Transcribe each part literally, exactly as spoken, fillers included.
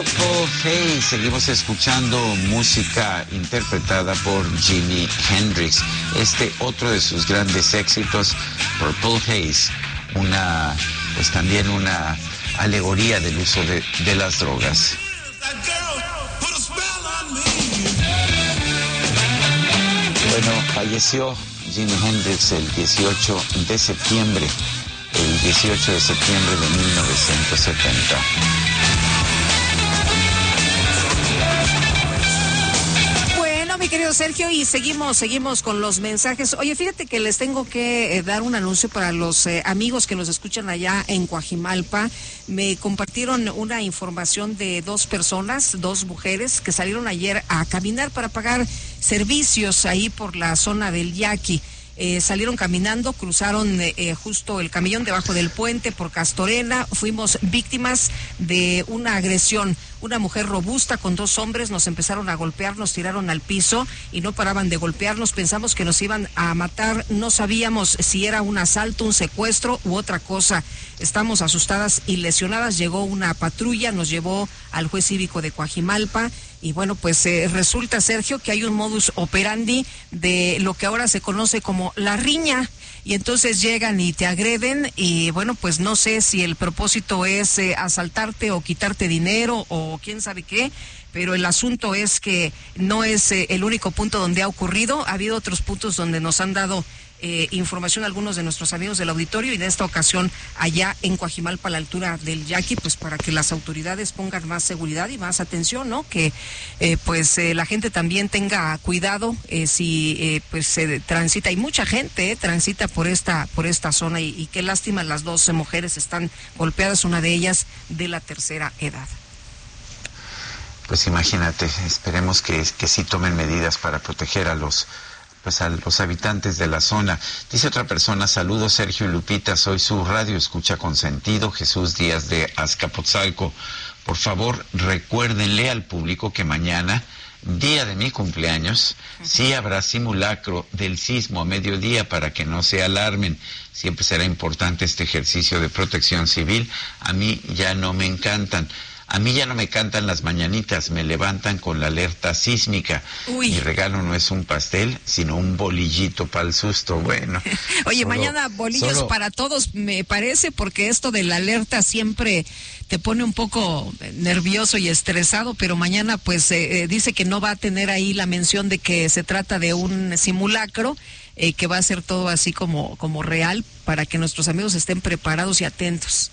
Purple Haze. Seguimos escuchando música interpretada por Jimi Hendrix. Este otro de sus grandes éxitos, Purple Haze, una, pues también una alegoría del uso de, de las drogas. Bueno, falleció Jimi Hendrix el dieciocho de septiembre, el dieciocho de septiembre de mil novecientos setenta. Mi querido Sergio, y seguimos, seguimos con los mensajes. Oye, fíjate que les tengo que eh, dar un anuncio para los eh, amigos que nos escuchan allá en Coajimalpa. Me compartieron una información de dos personas, dos mujeres, que salieron ayer a caminar para pagar servicios ahí por la zona del Yaqui. Eh, salieron caminando, cruzaron eh, justo el camellón debajo del puente por Castorena. Fuimos víctimas de una agresión. Una mujer robusta con dos hombres nos empezaron a golpear, nos tiraron al piso y no paraban de golpearnos. Pensamos que nos iban a matar, no sabíamos si era un asalto, un secuestro u otra cosa. Estamos asustadas y lesionadas. Llegó una patrulla, nos llevó al juez cívico de Coajimalpa. Y bueno, pues eh, resulta, Sergio, que hay un modus operandi de lo que ahora se conoce como la riña. Y entonces llegan y te agreden y bueno, pues no sé si el propósito es eh, asaltarte o quitarte dinero o quién sabe qué, pero el asunto es que no es eh, el único punto donde ha ocurrido. Ha habido otros puntos donde nos han dado Eh, información a algunos de nuestros amigos del auditorio, y en esta ocasión allá en Coajimalpa, a la altura del Yaqui, pues para que las autoridades pongan más seguridad y más atención, ¿no? Que eh, pues eh, la gente también tenga cuidado eh, si eh, pues se transita, y mucha gente eh, transita por esta por esta zona, y, y qué lástima, las dos eh, mujeres están golpeadas, una de ellas de la tercera edad. Pues imagínate, esperemos que, que sí tomen medidas para proteger a los pues a los habitantes de la zona. Dice otra persona: saludos Sergio y Lupita, soy su radio escucha consentido, Jesús Díaz de Azcapotzalco. Por favor, recuérdenle al público que mañana, día de mi cumpleaños, uh-huh, sí habrá simulacro del sismo a mediodía para que no se alarmen. Siempre será importante este ejercicio de protección civil. A mí ya no me encantan. A mí ya no me cantan las mañanitas, me levantan con la alerta sísmica. Uy. Mi regalo no es un pastel, sino un bolillito para el susto. Bueno. Oye, solo, mañana bolillos solo... para todos, me parece, porque esto de la alerta siempre te pone un poco nervioso y estresado, pero mañana pues eh, dice que no va a tener ahí la mención de que se trata de un simulacro, eh, que va a ser todo así como, como real, para que nuestros amigos estén preparados y atentos.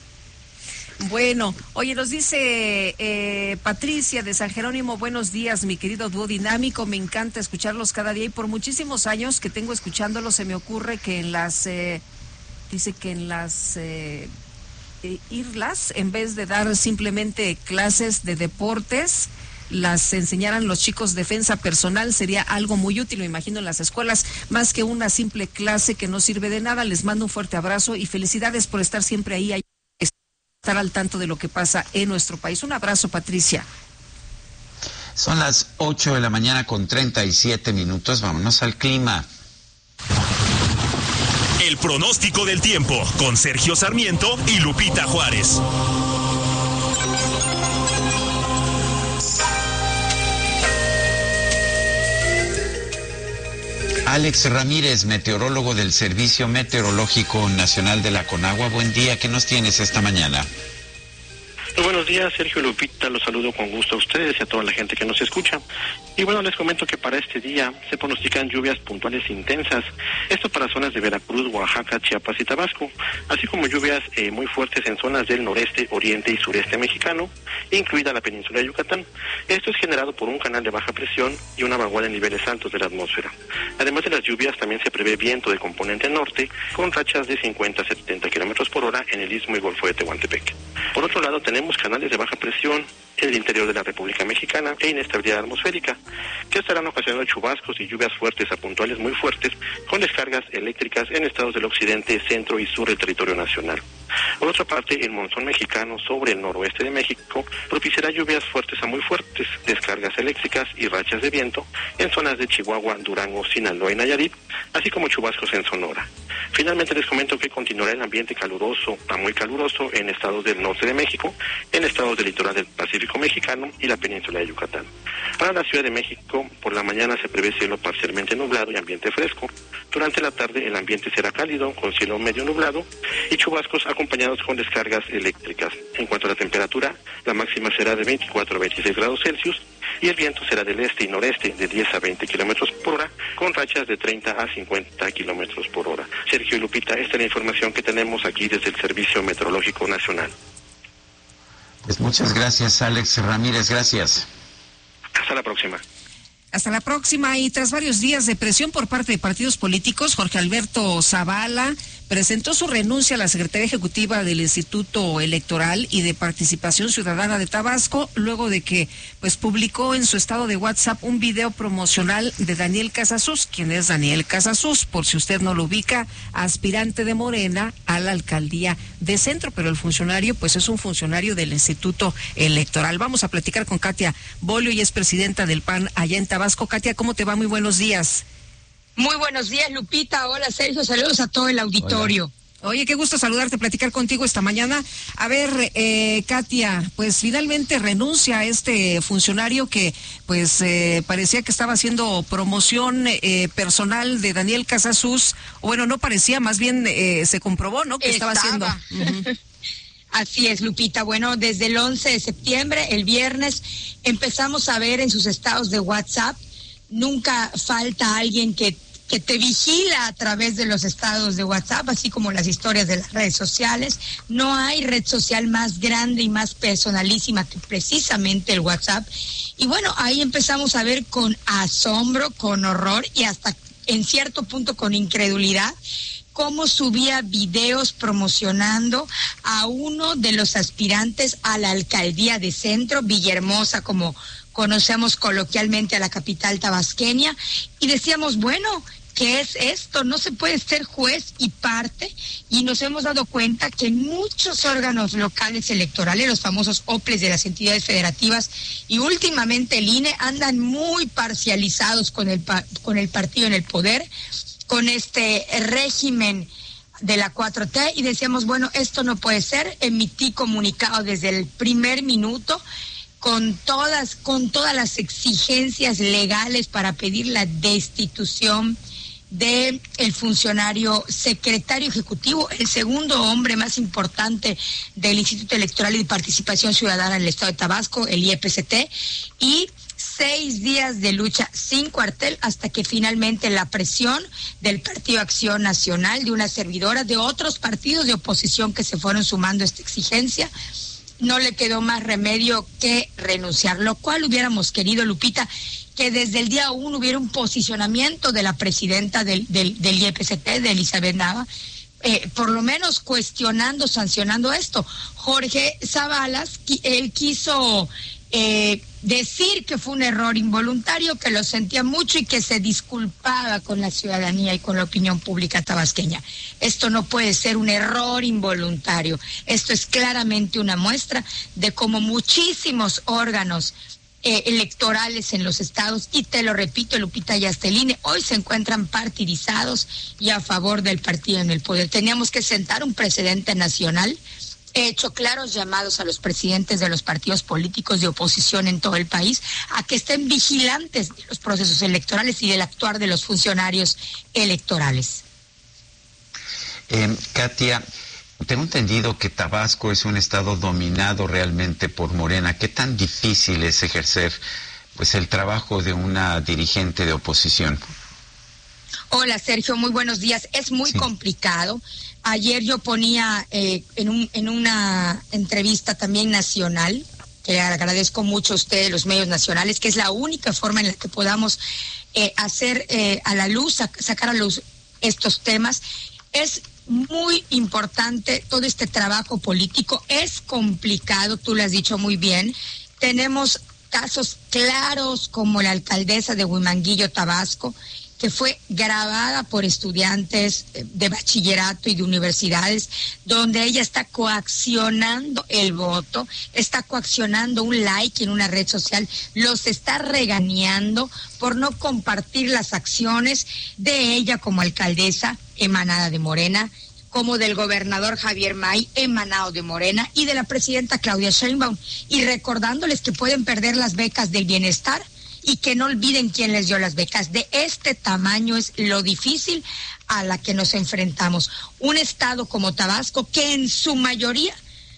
Bueno, oye, nos dice eh, Patricia de San Jerónimo: buenos días, mi querido dúo dinámico, me encanta escucharlos cada día y por muchísimos años que tengo escuchándolos se me ocurre que en las, eh, dice que en las eh, eh, islas, en vez de dar simplemente clases de deportes, las enseñaran los chicos defensa personal. Sería algo muy útil, me imagino, en las escuelas, más que una simple clase que no sirve de nada. Les mando un fuerte abrazo y felicidades por estar siempre ahí, ahí estar al tanto de lo que pasa en nuestro país. Un abrazo, Patricia. Son las ocho de la mañana con treinta y siete minutos. Vámonos al clima. El pronóstico del tiempo con Sergio Sarmiento y Lupita Juárez. Alex Ramírez, meteorólogo del Servicio Meteorológico Nacional de la Conagua. Buen día, ¿qué nos tienes esta mañana? Muy buenos días, Sergio Lupita, los saludo con gusto a ustedes y a toda la gente que nos escucha. Y bueno, les comento que para este día se pronostican lluvias puntuales intensas, esto para zonas de Veracruz, Oaxaca, Chiapas y Tabasco, así como lluvias eh, muy fuertes en zonas del noreste, oriente y sureste mexicano, incluida la península de Yucatán. Esto es generado por un canal de baja presión y una vaguada en niveles altos de la atmósfera. Además de las lluvias, también se prevé viento de componente norte, con rachas de cincuenta a setenta kilómetros por hora en el Istmo y Golfo de Tehuantepec. Por otro lado, tenemos canales de baja presión en el interior de la República Mexicana e inestabilidad atmosférica, que estarán ocasionando chubascos y lluvias fuertes a puntuales muy fuertes, con descargas eléctricas en estados del occidente, centro y sur del territorio nacional. Por otra parte, el monzón mexicano sobre el noroeste de México propiciará lluvias fuertes a muy fuertes, descargas eléctricas y rachas de viento en zonas de Chihuahua, Durango, Sinaloa y Nayarit, así como chubascos en Sonora. Finalmente les comento que continuará el ambiente caluroso a muy caluroso en estados del norte de México, en estados del litoral del Pacífico mexicano y la península de Yucatán. Para la Ciudad de México, por la mañana se prevé cielo parcialmente nublado y ambiente fresco. Durante la tarde el ambiente será cálido, con cielo medio nublado y chubascos acompañados con descargas eléctricas. En cuanto a la temperatura, la máxima será de veinticuatro a veintiséis grados Celsius y el viento será del este y noreste de diez a veinte kilómetros por hora, con rachas de treinta a cincuenta kilómetros por hora. Sergio y Lupita, esta es la información que tenemos aquí desde el Servicio Meteorológico Nacional. Pues muchas gracias, Alex Ramírez, gracias. Hasta la próxima. Hasta la próxima. Y tras varios días de presión por parte de partidos políticos, Jorge Alberto Zavala presentó su renuncia a la Secretaría Ejecutiva del Instituto Electoral y de Participación Ciudadana de Tabasco, luego de que pues publicó en su estado de WhatsApp un video promocional de Daniel Casasus. ¿Quién es Daniel Casasus? Por si usted no lo ubica, aspirante de Morena a la alcaldía de Centro, pero el funcionario pues es un funcionario del Instituto Electoral. Vamos a platicar con Katia Bolio, y es presidenta del P A N allá en Tabasco. Katia, ¿cómo te va? Muy buenos días. Muy buenos días, Lupita. Hola, Sergio. Saludos a todo el auditorio. Hola. Oye, qué gusto saludarte, platicar contigo esta mañana. A ver, eh, Katia, pues finalmente renuncia a este funcionario que pues eh, parecía que estaba haciendo promoción eh, personal de Daniel Casasus. Bueno, no parecía, más bien eh, se comprobó, ¿no? Que estaba, estaba haciendo. Uh-huh. Así es, Lupita. Bueno, desde el once de septiembre, el viernes, empezamos a ver en sus estados de WhatsApp. Nunca falta alguien que que te vigila a través de los estados de WhatsApp, así como las historias de las redes sociales. No hay red social más grande y más personalísima que precisamente el WhatsApp. Y bueno, ahí empezamos a ver con asombro, con horror y hasta en cierto punto con incredulidad cómo subía videos promocionando a uno de los aspirantes a la alcaldía de Centro, Villahermosa, como conocemos coloquialmente a la capital tabasqueña, y decíamos, bueno, ¿qué es esto? No se puede ser juez y parte, y nos hemos dado cuenta que muchos órganos locales electorales, los famosos O P L E S de las entidades federativas, y últimamente el I N E, andan muy parcializados con el, con el partido en el poder, con este régimen de la cuatro T, y decíamos, bueno, esto no puede ser. Emití comunicado desde el primer minuto con todas, con todas las exigencias legales para pedir la destitución de el funcionario secretario ejecutivo, el segundo hombre más importante del Instituto Electoral y de Participación Ciudadana en el Estado de Tabasco, el I E P C T, y seis días de lucha sin cuartel hasta que finalmente la presión del Partido Acción Nacional, de una servidora, de otros partidos de oposición que se fueron sumando a esta exigencia, no le quedó más remedio que renunciar, lo cual hubiéramos querido, Lupita, que desde el día uno hubiera un posicionamiento de la presidenta del, del, del I E P C T, de Elizabeth Nava, eh, por lo menos cuestionando, sancionando esto. Jorge Zavalas, él quiso eh, decir que fue un error involuntario, que lo sentía mucho y que se disculpaba con la ciudadanía y con la opinión pública tabasqueña. Esto no puede ser un error involuntario. Esto es claramente una muestra de cómo muchísimos órganos eh, electorales en los estados, y te lo repito, Lupita, y hasta el I N E, hoy se encuentran partidizados y a favor del partido en el poder. Teníamos que sentar un precedente nacional. He hecho claros llamados a los presidentes de los partidos políticos de oposición en todo el país a que estén vigilantes de los procesos electorales y del actuar de los funcionarios electorales. Eh, Katia, tengo entendido que Tabasco es un estado dominado realmente por Morena. ¿Qué tan difícil es ejercer pues el trabajo de una dirigente de oposición? Hola, Sergio, muy buenos días. Es muy sí. complicado. Ayer yo ponía eh, en, un, en una entrevista también nacional, que le agradezco mucho a ustedes, los medios nacionales, que es la única forma en la que podamos eh, hacer eh, a la luz, sac- sacar a luz estos temas. Es muy importante todo este trabajo político, es complicado, tú lo has dicho muy bien. Tenemos casos claros como la alcaldesa de Huimanguillo, Tabasco, que fue grabada por estudiantes de bachillerato y de universidades, donde ella está coaccionando el voto, está coaccionando un like en una red social, los está regañando por no compartir las acciones de ella como alcaldesa emanada de Morena, como del gobernador Javier May, emanado de Morena, y de la presidenta Claudia Sheinbaum, y recordándoles que pueden perder las becas del bienestar y que no olviden quién les dio las becas. De este tamaño es lo difícil a la que nos enfrentamos. Un estado como Tabasco, que en su mayoría,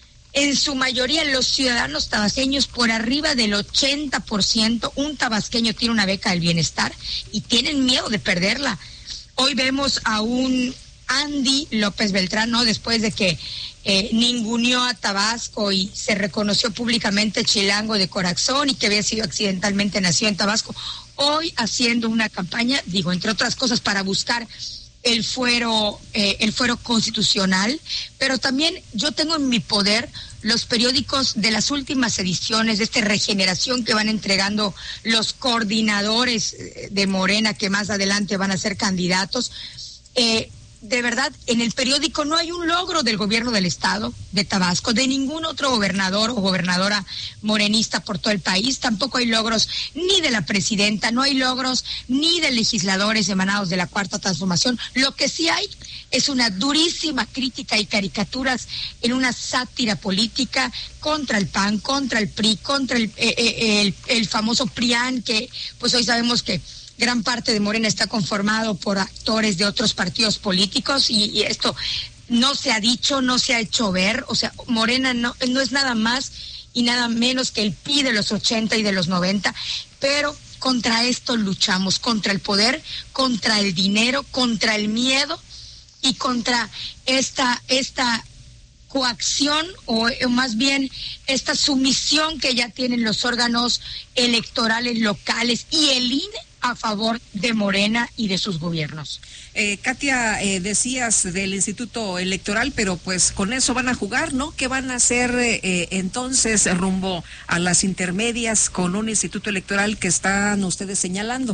en su mayoría los ciudadanos tabasqueños, por arriba del ochenta por ciento, un tabasqueño tiene una beca del bienestar y tienen miedo de perderla. Hoy vemos a un Andy López Beltrán, ¿no? Después de que eh, ninguneó a Tabasco y se reconoció públicamente chilango de corazón y que había sido accidentalmente nacido en Tabasco, hoy haciendo una campaña, digo, entre otras cosas, para buscar el fuero, eh, el fuero constitucional, pero también yo tengo en mi poder los periódicos de las últimas ediciones de esta regeneración que van entregando los coordinadores de Morena que más adelante van a ser candidatos. Eh, de verdad, en el periódico no hay un logro del gobierno del estado de Tabasco, de ningún otro gobernador o gobernadora morenista por todo el país. Tampoco hay logros ni de la presidenta, no hay logros ni de legisladores emanados de la Cuarta Transformación. Lo que sí hay es una durísima crítica y caricaturas en una sátira política contra el P A N, contra el P R I, contra el, eh, eh, el, el famoso PRIAN, que pues hoy sabemos que gran parte de Morena está conformado por actores de otros partidos políticos y, y esto no se ha dicho, no se ha hecho ver. O sea, Morena no, no es nada más y nada menos que el P I de los ochenta y de los noventa, pero contra esto luchamos, contra el poder, contra el dinero, contra el miedo y contra esta, esta coacción o, o más bien esta sumisión que ya tienen los órganos electorales locales y el I N E a favor de Morena y de sus gobiernos. Eh, Katia, eh, decías del Instituto Electoral, pero pues con eso van a jugar, ¿no? ¿Qué van a hacer eh, entonces rumbo a las intermedias con un Instituto Electoral que están ustedes señalando?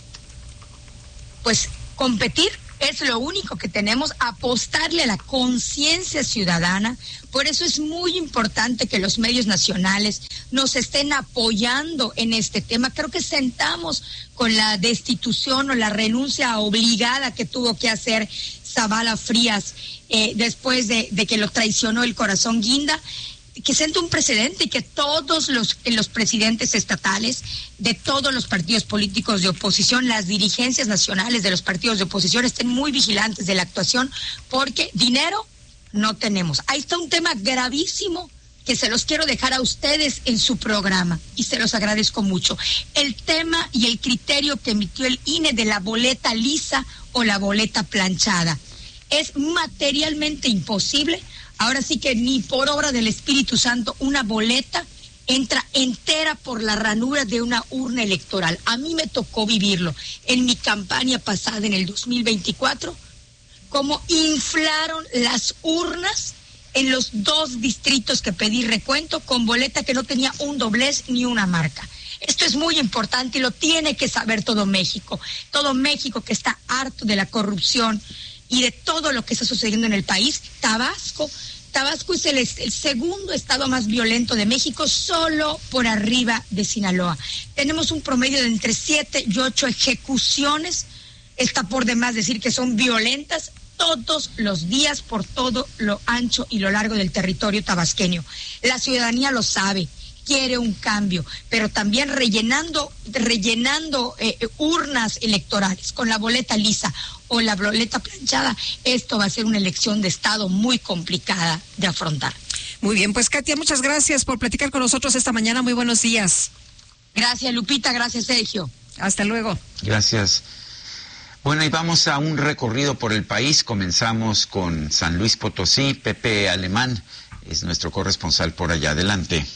Pues competir es lo único que tenemos, apostarle a la conciencia ciudadana. Por eso es muy importante que los medios nacionales nos estén apoyando en este tema. Creo que sentamos con la destitución o la renuncia obligada que tuvo que hacer Zavala Frías eh, después de, de que lo traicionó el corazón Guinda, que siente un precedente y que todos los, los presidentes estatales de todos los partidos políticos de oposición, las dirigencias nacionales de los partidos de oposición estén muy vigilantes de la actuación, porque dinero no tenemos. Ahí está un tema gravísimo que se los quiero dejar a ustedes en su programa y se los agradezco mucho. El tema y el criterio que emitió el I N E de la boleta lisa o la boleta planchada. Es materialmente imposible. Ahora sí que ni por obra del Espíritu Santo una boleta entra entera por la ranura de una urna electoral. A mí me tocó vivirlo en mi campaña pasada en el dos mil veinticuatro, cómo inflaron las urnas en los dos distritos que pedí recuento con boleta que no tenía un doblez ni una marca. Esto es muy importante y lo tiene que saber todo México. Todo México que está harto de la corrupción y de todo lo que está sucediendo en el país. Tabasco, Tabasco es el, el segundo estado más violento de México, solo por arriba de Sinaloa. Tenemos un promedio de entre siete y ocho ejecuciones. Está por demás decir que son violentas todos los días por todo lo ancho y lo largo del territorio tabasqueño. La ciudadanía lo sabe, quiere un cambio, pero también rellenando, rellenando eh, urnas electorales con la boleta lisa o la boleta planchada, esto va a ser una elección de Estado muy complicada de afrontar. Muy bien, pues Katia, muchas gracias por platicar con nosotros esta mañana. Muy buenos días. Gracias, Lupita, gracias, Sergio. Hasta luego. Gracias. Bueno, y vamos a un recorrido por el país. Comenzamos con San Luis Potosí. Pepe Alemán es nuestro corresponsal por allá. Adelante.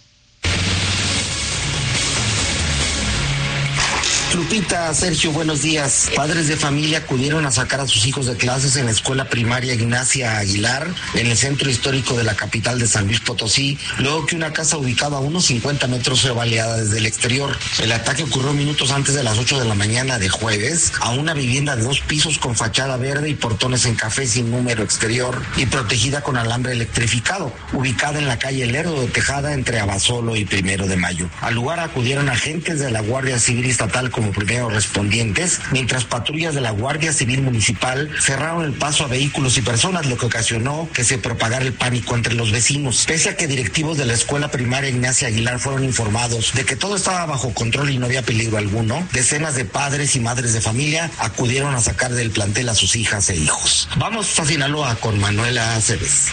Lupita, Sergio, buenos días. Padres de familia acudieron a sacar a sus hijos de clases en la escuela primaria Ignacia Aguilar, en el centro histórico de la capital de San Luis Potosí, luego que una casa ubicada a unos cincuenta metros fue baleada desde el exterior. El ataque ocurrió minutos antes de las ocho de la mañana de jueves a una vivienda de dos pisos con fachada verde y portones en café sin número exterior y protegida con alambre electrificado, ubicada en la calle Lerdo de Tejada entre Abasolo y Primero de Mayo. Al lugar acudieron agentes de la Guardia Civil Estatal con como primeros respondientes, mientras patrullas de la Guardia Civil Municipal cerraron el paso a vehículos y personas, lo que ocasionó que se propagara el pánico entre los vecinos. Pese a que directivos de la escuela primaria Ignacia Aguilar fueron informados de que todo estaba bajo control y no había peligro alguno, decenas de padres y madres de familia acudieron a sacar del plantel a sus hijas e hijos. Vamos a Sinaloa con Manuela Aceves.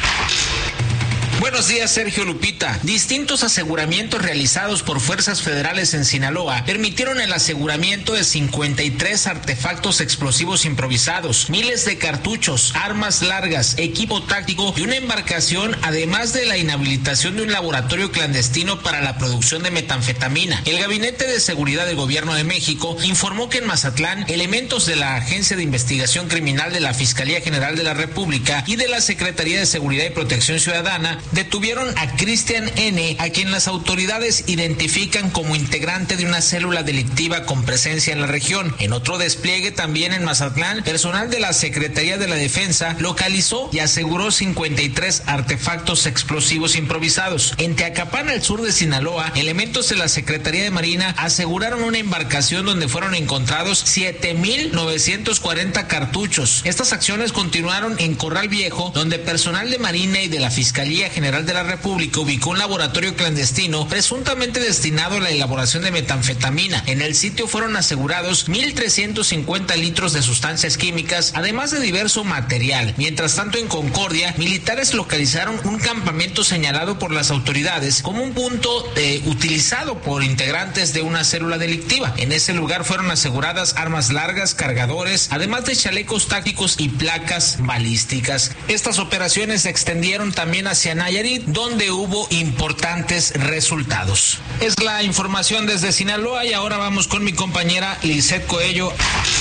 Buenos días, Sergio, Lupita. Distintos aseguramientos realizados por fuerzas federales en Sinaloa permitieron el aseguramiento de cincuenta y tres artefactos explosivos improvisados, miles de cartuchos, armas largas, equipo táctico y una embarcación, además de la inhabilitación de un laboratorio clandestino para la producción de metanfetamina. El Gabinete de Seguridad del Gobierno de México informó que en Mazatlán, elementos de la Agencia de Investigación Criminal de la Fiscalía General de la República y de la Secretaría de Seguridad y Protección Ciudadana detuvieron a Cristian N., a quien las autoridades identifican como integrante de una célula delictiva con presencia en la región. En otro despliegue también en Mazatlán, personal de la Secretaría de la Defensa localizó y aseguró cincuenta y tres artefactos explosivos improvisados. En Teacapán, al sur de Sinaloa, elementos de la Secretaría de Marina aseguraron una embarcación donde fueron encontrados siete mil novecientos cuarenta cartuchos. Estas acciones continuaron en Corral Viejo, donde personal de Marina y de la Fiscalía General de la República ubicó un laboratorio clandestino presuntamente destinado a la elaboración de metanfetamina. En el sitio fueron asegurados mil trescientos cincuenta litros de sustancias químicas, además de diverso material. Mientras tanto, en Concordia, militares localizaron un campamento señalado por las autoridades como un punto eh, utilizado por integrantes de una célula delictiva. En ese lugar fueron aseguradas armas largas, cargadores, además de chalecos tácticos y placas balísticas. Estas operaciones se extendieron también hacia Nayarit, donde hubo importantes resultados. Es la información desde Sinaloa y ahora vamos con mi compañera Lizeth Coello.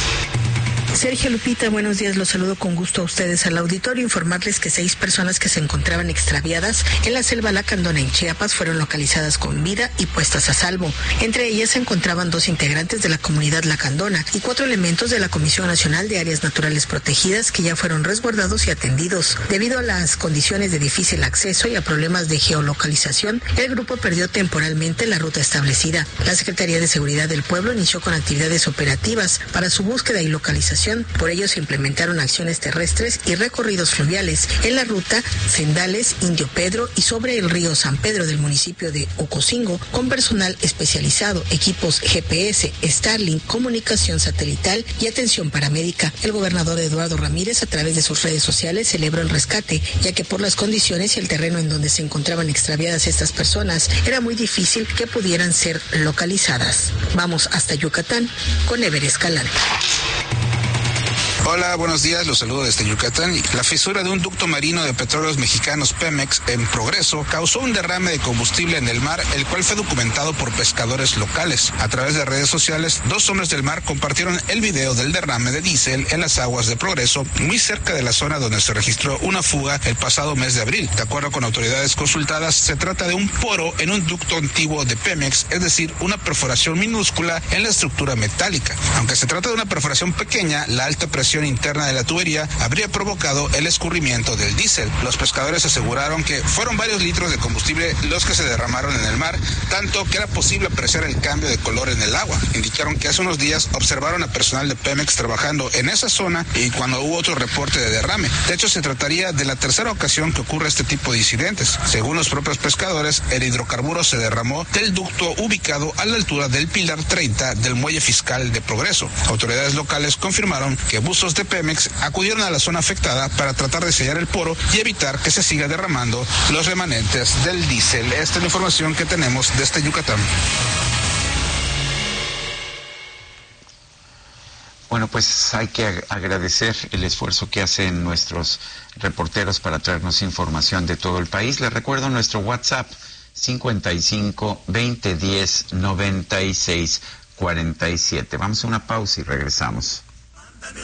Sergio, Lupita, buenos días, los saludo con gusto a ustedes al auditorio. Informarles que seis personas que se encontraban extraviadas en la selva Lacandona en Chiapas fueron localizadas con vida y puestas a salvo. Entre ellas se encontraban dos integrantes de la comunidad Lacandona y cuatro elementos de la Comisión Nacional de Áreas Naturales Protegidas que ya fueron resguardados y atendidos. Debido a las condiciones de difícil acceso y a problemas de geolocalización, el grupo perdió temporalmente la ruta establecida. La Secretaría de Seguridad del Pueblo inició con actividades operativas para su búsqueda y localización. Por ello se implementaron acciones terrestres y recorridos fluviales en la ruta Sendales, Indio Pedro y sobre el río San Pedro del municipio de Ocosingo, con personal especializado, equipos G P S, Starlink, comunicación satelital y atención paramédica. El gobernador Eduardo Ramírez, a través de sus redes sociales, celebró el rescate, ya que por las condiciones y el terreno en donde se encontraban extraviadas estas personas, era muy difícil que pudieran ser localizadas. Vamos hasta Yucatán con Ever Escalante. Hola, buenos días, los saludo desde Yucatán. La fisura de un ducto marino de Petróleos Mexicanos Pemex en Progreso causó un derrame de combustible en el mar, el cual fue documentado por pescadores locales. A través de redes sociales, dos hombres del mar compartieron el video del derrame de diésel en las aguas de Progreso, muy cerca de la zona donde se registró una fuga el pasado mes de abril. De acuerdo con autoridades consultadas, se trata de un poro en un ducto antiguo de Pemex, es decir, una perforación minúscula en la estructura metálica. Aunque se trata de una perforación pequeña, la alta presión interna de la tubería habría provocado el escurrimiento del diésel. Los pescadores aseguraron que fueron varios litros de combustible los que se derramaron en el mar, tanto que era posible apreciar el cambio de color en el agua. Indicaron que hace unos días observaron a personal de Pemex trabajando en esa zona y cuando hubo otro reporte de derrame. De hecho, se trataría de la tercera ocasión que ocurre este tipo de incidentes. Según los propios pescadores, el hidrocarburo se derramó del ducto ubicado a la altura del Pilar treinta del muelle fiscal de Progreso. Autoridades locales confirmaron que buzos de Pemex acudieron a la zona afectada para tratar de sellar el poro y evitar que se siga derramando los remanentes del diésel. Esta es la información que tenemos desde Yucatán. Bueno, pues hay que agradecer el esfuerzo que hacen nuestros reporteros para traernos información de todo el país. Les recuerdo nuestro WhatsApp cincuenta y cinco, veinte diez, noventa y seis cuarenta y siete. Vamos a una pausa y regresamos.